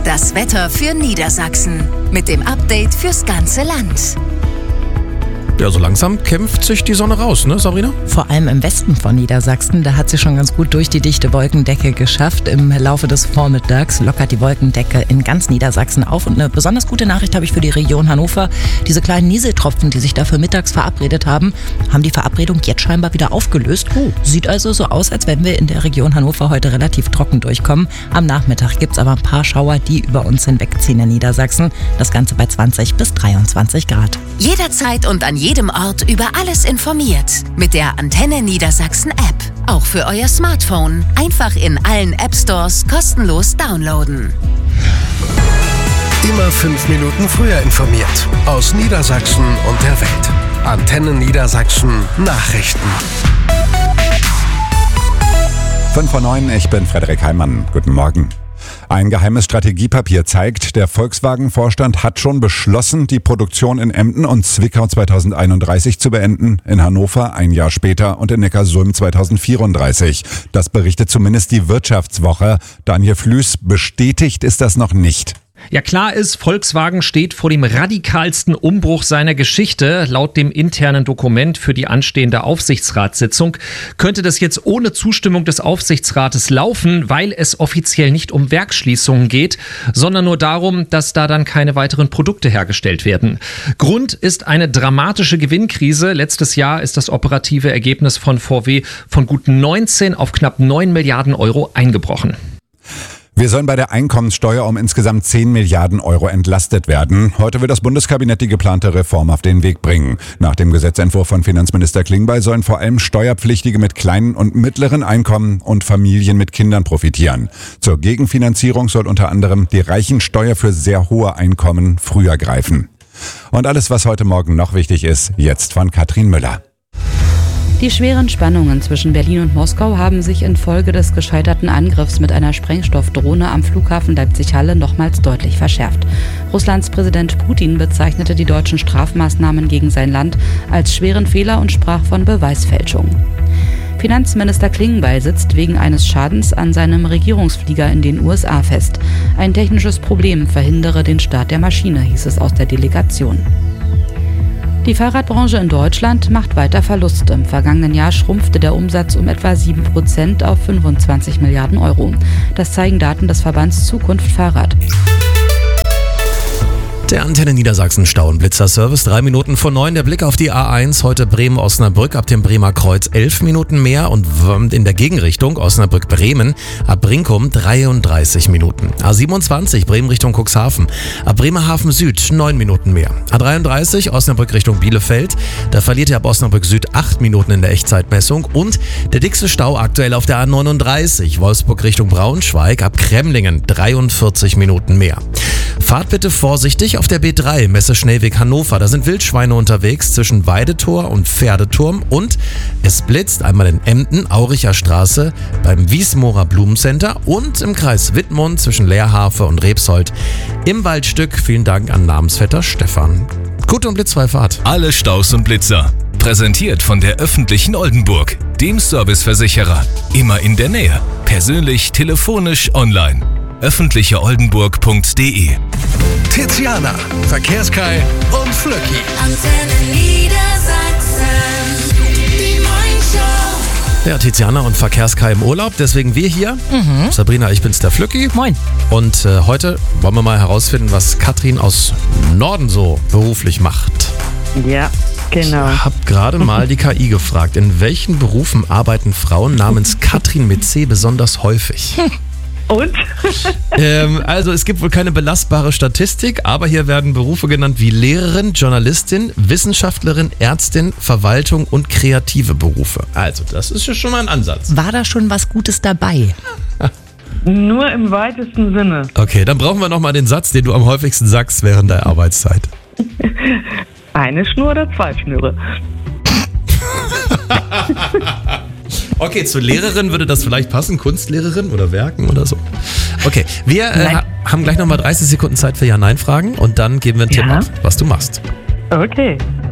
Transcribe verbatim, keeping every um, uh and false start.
Das Wetter für Niedersachsen mit dem Update fürs ganze Land. Ja, so langsam kämpft sich die Sonne raus, ne, Sabrina? Vor allem im Westen von Niedersachsen, da hat sie schon ganz gut durch die dichte Wolkendecke geschafft. Im Laufe des Vormittags lockert die Wolkendecke in ganz Niedersachsen auf. Und eine besonders gute Nachricht habe ich für die Region Hannover. Diese kleinen Nieseltropfen, die sich dafür mittags verabredet haben, haben die Verabredung jetzt scheinbar wieder aufgelöst. Oh. Sieht also so aus, als wenn wir in der Region Hannover heute relativ trocken durchkommen. Am Nachmittag gibt es aber ein paar Schauer, die über uns hinwegziehen in Niedersachsen. Das Ganze bei zwanzig bis dreiundzwanzig Grad. Jederzeit und an jedem Ort über alles informiert. Mit der Antenne Niedersachsen App. Auch für euer Smartphone. Einfach in allen App Stores kostenlos downloaden. Immer fünf Minuten früher informiert. Aus Niedersachsen und der Welt. Antenne Niedersachsen Nachrichten. fünf vor neun, ich bin Frederik Heimann. Guten Morgen. Ein geheimes Strategiepapier zeigt, der Volkswagen-Vorstand hat schon beschlossen, die Produktion in Emden und Zwickau zweitausendeinunddreißig zu beenden, in Hannover ein Jahr später und in Neckarsulm zweitausendvierunddreißig. Das berichtet zumindest die Wirtschaftswoche. Daniel Flüß, bestätigt ist das noch nicht. Ja, klar ist, Volkswagen steht vor dem radikalsten Umbruch seiner Geschichte. Laut dem internen Dokument für die anstehende Aufsichtsratssitzung könnte das jetzt ohne Zustimmung des Aufsichtsrates laufen, weil es offiziell nicht um Werksschließungen geht, sondern nur darum, dass da dann keine weiteren Produkte hergestellt werden. Grund ist eine dramatische Gewinnkrise. Letztes Jahr ist das operative Ergebnis von V W von gut neunzehn auf knapp neun Milliarden Euro eingebrochen. Wir sollen bei der Einkommenssteuer um insgesamt zehn Milliarden Euro entlastet werden. Heute will das Bundeskabinett die geplante Reform auf den Weg bringen. Nach dem Gesetzentwurf von Finanzminister Klingbeil sollen vor allem Steuerpflichtige mit kleinen und mittleren Einkommen und Familien mit Kindern profitieren. Zur Gegenfinanzierung soll unter anderem die Reichensteuer für sehr hohe Einkommen früher greifen. Und alles, was heute Morgen noch wichtig ist, jetzt von Katrin Müller. Die schweren Spannungen zwischen Berlin und Moskau haben sich infolge des gescheiterten Angriffs mit einer Sprengstoffdrohne am Flughafen Leipzig-Halle nochmals deutlich verschärft. Russlands Präsident Putin bezeichnete die deutschen Strafmaßnahmen gegen sein Land als schweren Fehler und sprach von Beweisfälschung. Finanzminister Klingbeil sitzt wegen eines Schadens an seinem Regierungsflieger in den U S A fest. Ein technisches Problem verhindere den Start der Maschine, hieß es aus der Delegation. Die Fahrradbranche in Deutschland macht weiter Verlust. Im vergangenen Jahr schrumpfte der Umsatz um etwa sieben Prozent auf fünfundzwanzig Milliarden Euro. Das zeigen Daten des Verbands Zukunft Fahrrad. Der Antenne Niedersachsen Stau- und Blitzerservice, drei Minuten vor neun. Der Blick auf die A eins, heute Bremen-Osnabrück ab dem Bremer Kreuz elf Minuten mehr und in der Gegenrichtung Osnabrück-Bremen ab Brinkum dreiunddreißig Minuten. A siebenundzwanzig Bremen Richtung Cuxhaven ab Bremerhaven Süd neun Minuten mehr. A dreiunddreißig Osnabrück Richtung Bielefeld, da verliert ihr ab Osnabrück Süd acht Minuten in der Echtzeitmessung und der dickste Stau aktuell auf der A neununddreißig Wolfsburg Richtung Braunschweig ab Kremlingen dreiundvierzig Minuten mehr. Fahrt bitte vorsichtig auf der B drei, Messe-Schnellweg Hannover. Da sind Wildschweine unterwegs zwischen Weidetor und Pferdeturm und es blitzt einmal in Emden, Auricher Straße, beim Wiesmorer Blumencenter und im Kreis Wittmund zwischen Leerhafe und Rebsold im Waldstück. Vielen Dank an Namensvetter Stefan. Gute und blitzfreie Fahrt. Alle Staus und Blitzer. Präsentiert von der öffentlichen Oldenburg, dem Serviceversicherer. Immer in der Nähe. Persönlich, telefonisch, online. öffentliche oldenburg punkt de. Tiziana, Verkehrskai und Flöcki. Antenne Niedersachsen. Die Morningshow. Ja, Tiziana und Verkehrskai im Urlaub, deswegen wir hier. Mhm. Sabrina, ich bin's, der Flöcki. Moin. Und äh, heute wollen wir mal herausfinden, was Katrin aus Norden so beruflich macht. Ja, genau. Ich habe gerade mal die K I gefragt, in welchen Berufen arbeiten Frauen namens Katrin mit C besonders häufig? Und? ähm, also es gibt wohl keine belastbare Statistik, aber hier werden Berufe genannt wie Lehrerin, Journalistin, Wissenschaftlerin, Ärztin, Verwaltung und kreative Berufe. Also das ist ja schon mal ein Ansatz. War da schon was Gutes dabei? Nur im weitesten Sinne. Okay, dann brauchen wir nochmal den Satz, den du am häufigsten sagst während der Arbeitszeit. Eine Schnur oder zwei Schnüre? Okay, zur Lehrerin würde das vielleicht passen, Kunstlehrerin oder Werken oder so. Okay, wir äh, haben gleich nochmal dreißig Sekunden Zeit für Ja-Nein-Fragen und dann geben wir einen Ja. Tipp ab, was du machst. Okay.